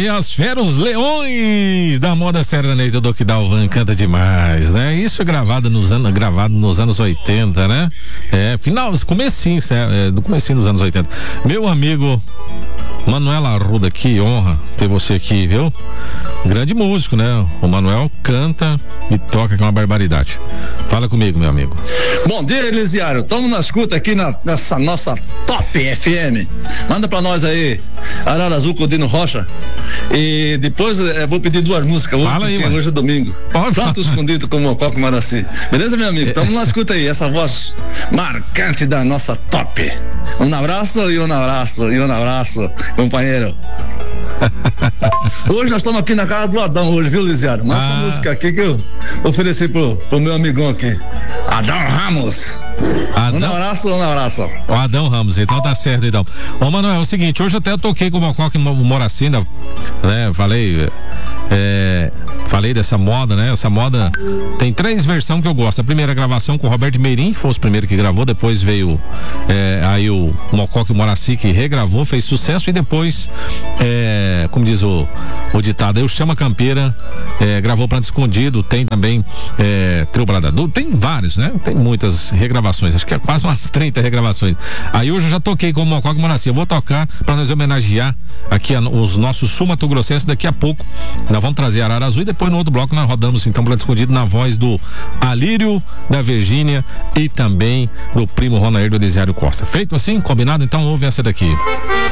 aí as feras, os leões da moda sertaneja do Doc Dalvan canta demais, né? Isso gravado nos anos 80, né? Do comecinho dos anos 80. Meu amigo Manuel Arruda, que honra ter você aqui, viu? Grande músico, né? O Manuel canta e toca com uma barbaridade. Fala comigo, meu amigo. Bom dia, Elisiário. Estamos na escuta aqui nessa nossa Top FM. Manda pra nós aí, Arara Azul com o Dino Rocha. E depois vou pedir duas músicas hoje, fala aí, porque hoje é domingo. Prato escondido com o Coco Maraci. Beleza, meu amigo? Estamos na escuta aí, essa voz marcante da nossa Top. Um abraço, companheiro. Hoje nós estamos aqui na casa do Adão hoje, viu, Lisiário? Mas essa música aqui que eu ofereci pro meu amigão aqui, Adão Ramos. Um abraço. O Adão Ramos, então tá certo, então. Ô, Manuel, é o seguinte, hoje até eu toquei com o Mococa Moracina, né? Falei dessa moda, né? Essa moda tem 3 versões que eu gosto. A primeira gravação com o Roberto Meirim, que foi o primeiro que gravou, depois veio aí o Mococa Moraci, que regravou, fez sucesso, e depois como diz o ditado, eu Chama Campeira, gravou Planeta Escondido, tem também Trio Bradador, tem vários, né? Tem muitas regravações, acho que é quase umas 30 regravações. Aí hoje eu já toquei com o Mococa Moraci, eu vou tocar pra nós homenagear aqui os nossos sul-mato-grossenses. Daqui a pouco nós vamos trazer Arara Azul e depois no outro bloco nós rodamos então Planeta Escondido na voz do Alírio, da Virgínia e também do primo Ronair do Elisiário Costa. Feito assim? Combinado? Então ouve essa daqui.